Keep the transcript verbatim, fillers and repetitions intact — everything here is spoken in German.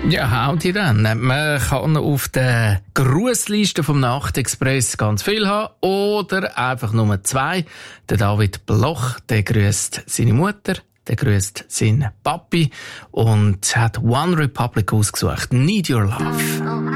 Ja, hau die dann. Man kann auf der Grussliste vom Nachtexpress ganz viel haben oder einfach nur zwei. Der David Bloch, der grüßt seine Mutter, der grüßt seinen Papi und hat One Republic ausgesucht. Need Your Love.